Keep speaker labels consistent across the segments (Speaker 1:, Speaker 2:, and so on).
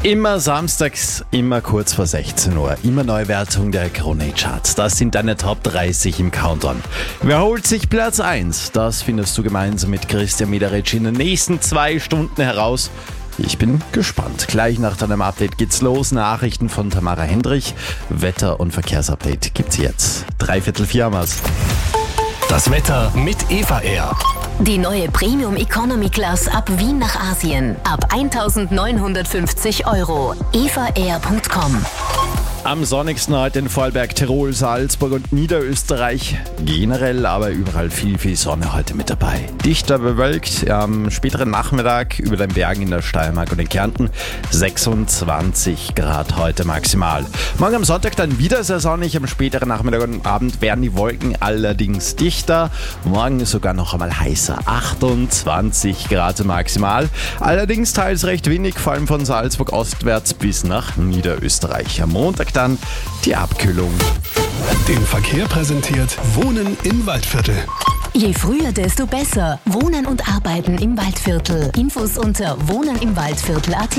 Speaker 1: Immer samstags, immer kurz vor 16 Uhr. Immer Neuwertung der Krone-Charts. Das sind deine Top 30 im Countdown. Wer holt sich Platz 1? Das findest du gemeinsam mit Christian Mederitsch in den nächsten 2 Stunden heraus. Ich bin gespannt. Gleich nach deinem Update geht's los. Nachrichten von Tamara Hendrich. Wetter- und Verkehrsupdate gibt's jetzt. 3/4 haben wir's.
Speaker 2: Das Wetter mit Eva Air.
Speaker 3: Die neue Premium Economy Class ab Wien nach Asien. Ab 1.950 €. evaair.com.
Speaker 1: Am sonnigsten heute in Vorarlberg, Tirol, Salzburg und Niederösterreich. Generell aber überall viel Sonne heute mit dabei. Dichter bewölkt, am späteren Nachmittag über den Bergen in der Steiermark und in Kärnten 26 Grad heute maximal. Morgen am Sonntag dann wieder sehr sonnig, am späteren Nachmittag und Abend werden die Wolken allerdings dichter. Morgen sogar noch einmal heißer, 28 Grad maximal. Allerdings teils recht windig, vor allem von Salzburg ostwärts bis nach Niederösterreich. Am Montag dann die Abkühlung.
Speaker 2: Den Verkehr präsentiert Wohnen im Waldviertel.
Speaker 3: Je früher, desto besser. Wohnen und Arbeiten im Waldviertel. Infos unter wohnenimwaldviertel.at.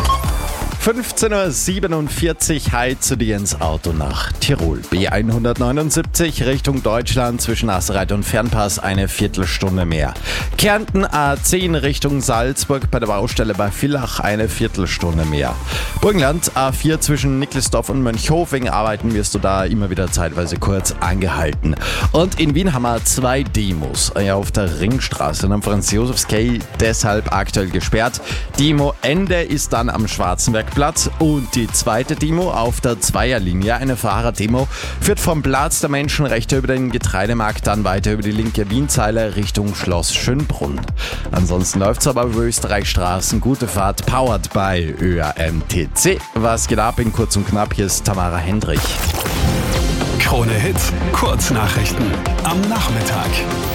Speaker 1: 15.47 Uhr, heize dir ins Auto nach Tirol. B179 Richtung Deutschland zwischen Astereit und Fernpass eine Viertelstunde mehr. Kärnten A10 Richtung Salzburg bei der Baustelle bei Villach eine Viertelstunde mehr. Burgenland A4 zwischen Nickelsdorf und Mönchhofing arbeiten wirst du da immer wieder zeitweise kurz angehalten. Und in Wien haben wir 2 Demos auf der Ringstraße und am Franz-Josefs-Quai deshalb aktuell gesperrt. Demo-Ende ist dann am Schwarzenbergplatz und die zweite Demo auf der Zweierlinie, eine Fahrraddemo, führt vom Platz der Menschenrechte über den Getreidemarkt dann weiter über die linke Wienzeile Richtung Schloss Schönbrunn. Ansonsten läuft's aber über Österreichstraßen. Gute Fahrt, powered by ÖAMTC. Was geht ab in kurz und knapp? Hier ist Tamara Hendrich.
Speaker 2: Krone Hits, Kurznachrichten am Nachmittag.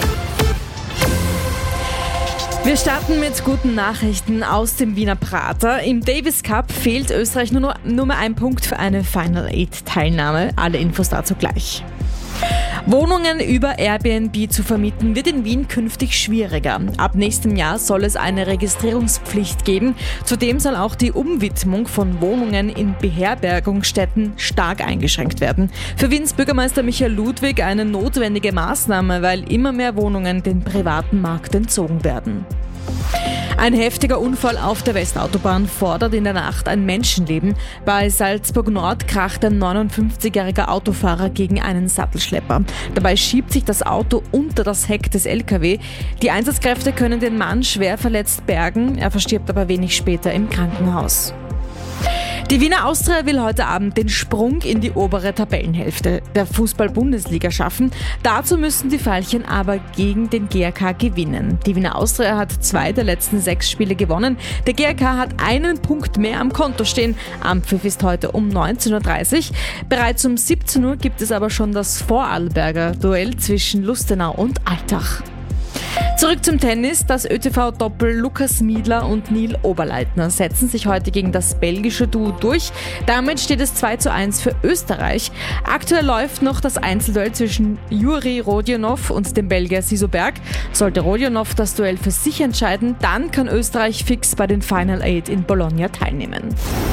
Speaker 4: Wir starten mit guten Nachrichten aus dem Wiener Prater. Im Davis Cup fehlt Österreich nur mehr ein Punkt für eine Final 8 Teilnahme. Alle Infos dazu gleich. Wohnungen über Airbnb zu vermieten wird in Wien künftig schwieriger. Ab nächstem Jahr soll es eine Registrierungspflicht geben. Zudem soll auch die Umwidmung von Wohnungen in Beherbergungsstätten stark eingeschränkt werden. Für Wiens Bürgermeister Michael Ludwig eine notwendige Maßnahme, weil immer mehr Wohnungen dem privaten Markt entzogen werden. Ein heftiger Unfall auf der Westautobahn fordert in der Nacht ein Menschenleben. Bei Salzburg Nord kracht ein 59-jähriger Autofahrer gegen einen Sattelschlepper. Dabei schiebt sich das Auto unter das Heck des LKW. Die Einsatzkräfte können den Mann schwer verletzt bergen. Er verstirbt aber wenig später im Krankenhaus. Die Wiener Austria will heute Abend den Sprung in die obere Tabellenhälfte der Fußball-Bundesliga schaffen. Dazu müssen die Veilchen aber gegen den GAK gewinnen. Die Wiener Austria hat 2 der letzten 6 Spiele gewonnen. Der GAK hat einen Punkt mehr am Konto stehen. Ampfiff ist heute um 19.30 Uhr. Bereits um 17 Uhr gibt es aber schon das Vorarlberger Duell zwischen Lustenau und Altach. Zurück zum Tennis. Das ÖTV-Doppel Lukas Miedler und Neil Oberleitner setzen sich heute gegen das belgische Duo durch. Damit steht es 2:1 für Österreich. Aktuell läuft noch das Einzelduell zwischen Juri Rodionov und dem Belgier Siso Berg. Sollte Rodionov das Duell für sich entscheiden, dann kann Österreich fix bei den Final 8 in Bologna teilnehmen.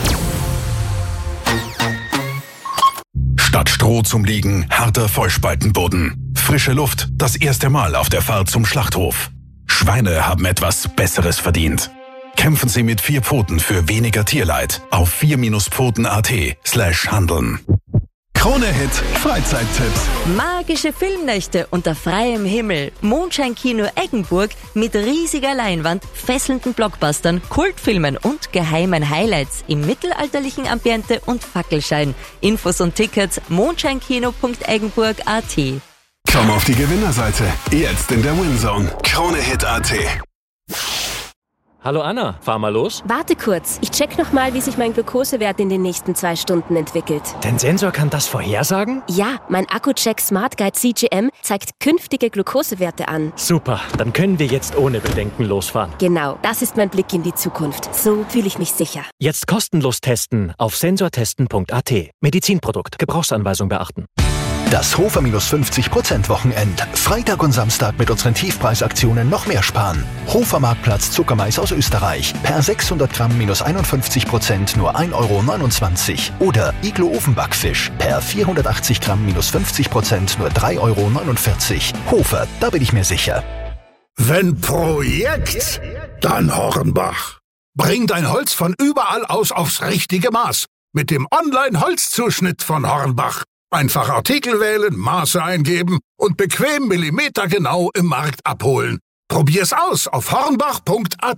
Speaker 2: Statt Stroh zum Liegen, harter Vollspaltenboden. Frische Luft, das erste Mal auf der Fahrt zum Schlachthof. Schweine haben etwas Besseres verdient. Kämpfen Sie mit 4 Pfoten für weniger Tierleid auf 4-Pfoten.at/handeln. Krone Hit Freizeittipps.
Speaker 5: Magische Filmnächte unter freiem Himmel. Mondscheinkino Eggenburg mit riesiger Leinwand, fesselnden Blockbustern, Kultfilmen und geheimen Highlights im mittelalterlichen Ambiente und Fackelschein. Infos und Tickets mondscheinkino.eggenburg.at.
Speaker 2: Komm auf die Gewinnerseite. Jetzt in der Winzone. Krone Hit.at.
Speaker 6: Hallo Anna, fahr mal los.
Speaker 7: Warte kurz, ich check nochmal, wie sich mein Glukosewert in den nächsten 2 Stunden entwickelt.
Speaker 6: Dein Sensor kann das vorhersagen?
Speaker 7: Ja, mein Akku-Check Smart Guide CGM zeigt künftige Glukosewerte an.
Speaker 6: Super, dann können wir jetzt ohne Bedenken losfahren.
Speaker 7: Genau, das ist mein Blick in die Zukunft. So fühle ich mich sicher.
Speaker 6: Jetzt kostenlos testen auf sensortesten.at. Medizinprodukt, Gebrauchsanweisung beachten.
Speaker 8: Das Hofer minus 50% Wochenend. Freitag und Samstag mit unseren Tiefpreisaktionen noch mehr sparen. Hofer Marktplatz Zuckermais aus Österreich. Per 600 Gramm minus 51% nur 1,29 €. Oder Iglo Ofenbackfisch. Per 480 Gramm minus 50% nur 3,49 €. Hofer, da bin ich mir sicher.
Speaker 9: Wenn Projekt, dann Hornbach. Bring dein Holz von überall aus aufs richtige Maß. Mit dem Online-Holzzuschnitt von Hornbach. Einfach Artikel wählen, Maße eingeben und bequem millimetergenau im Markt abholen. Probier's aus auf hornbach.at.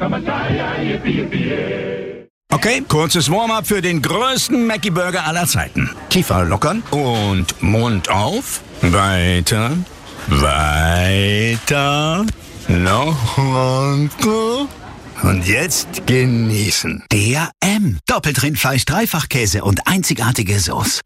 Speaker 10: Okay, kurzes Warm-up für den größten Mackie-Burger aller Zeiten. Kiefer lockern und Mund auf. Weiter, weiter, noch runter. Und jetzt genießen. Der M. Doppelt Rindfleisch, Dreifachkäse und einzigartige Sauce.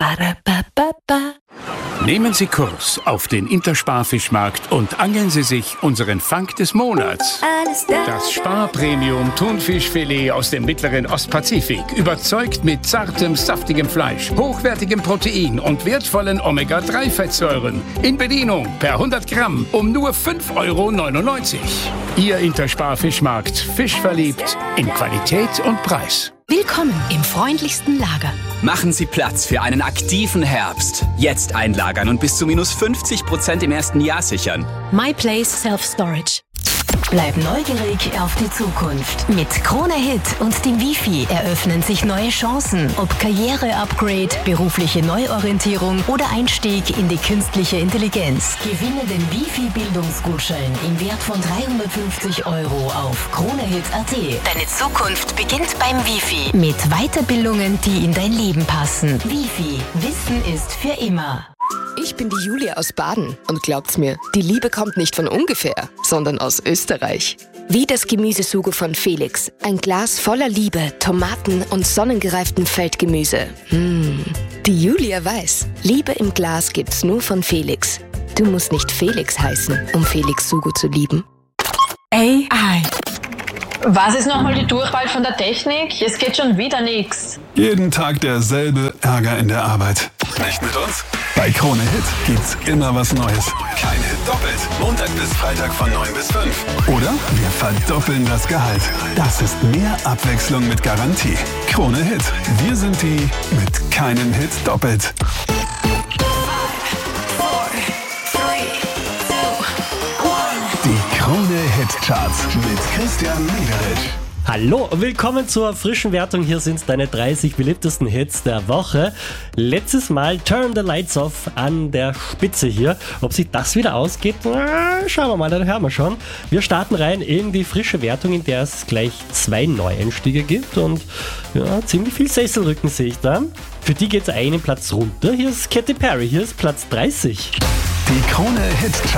Speaker 11: Nehmen Sie Kurs auf den Intersparfischmarkt und angeln Sie sich unseren Fang des Monats. Das Spar-Premium-Thunfischfilet aus dem mittleren Ostpazifik überzeugt mit zartem, saftigem Fleisch, hochwertigem Protein und wertvollen Omega-3-Fettsäuren. In Bedienung per 100 Gramm um nur 5,99 €. Ihr Intersparfischmarkt. Fisch verliebt in Qualität und Preis.
Speaker 3: Willkommen im freundlichsten Lager.
Speaker 12: Machen Sie Platz für einen aktiven Herbst. Jetzt einlagern und bis zu minus 50% im ersten Jahr sichern.
Speaker 3: MyPlace Self-Storage. Bleib neugierig auf die Zukunft. Mit Krone Hit und dem Wifi eröffnen sich neue Chancen. Ob Karriere-Upgrade, berufliche Neuorientierung oder Einstieg in die künstliche Intelligenz. Gewinne den Wifi-Bildungsgutschein im Wert von 350 € auf kronehit.at. Deine Zukunft beginnt beim Wifi. Mit Weiterbildungen, die in dein Leben passen. Wifi. Wissen ist für immer.
Speaker 13: Ich bin die Julia aus Baden und glaubt's mir, die Liebe kommt nicht von ungefähr, sondern aus Österreich. Wie das Gemüsesugo von Felix. Ein Glas voller Liebe, Tomaten und sonnengereiftem Feldgemüse. Die Julia weiß, Liebe im Glas gibt's nur von Felix. Du musst nicht Felix heißen, um Felix Sugo zu lieben.
Speaker 14: AI. Was ist nochmal die Durchwahl von der Technik? Es geht schon wieder nix.
Speaker 15: Jeden Tag derselbe Ärger in der Arbeit. Nicht mit uns? Bei Krone Hit gibt's immer was Neues. Kein Hit doppelt. Montag bis Freitag von 9 bis 5. Oder wir verdoppeln das Gehalt. Das ist mehr Abwechslung mit Garantie. Krone Hit. Wir sind die mit keinem Hit doppelt. Die Krone Hit Charts mit Christian Mederich.
Speaker 16: Hallo und willkommen zur frischen Wertung. Hier sind deine 30 beliebtesten Hits der Woche. Letztes Mal Turn the Lights Off an der Spitze hier. Ob sich das wieder ausgeht, schauen wir mal, dann hören wir schon. Wir starten rein in die frische Wertung, in der es gleich 2 Neueinstiege gibt und ja, ziemlich viel Sesselrücken sehe ich da. Für die geht es einen Platz runter. Hier ist Katy Perry, hier ist Platz 30.
Speaker 15: Die Krone Hit Charts.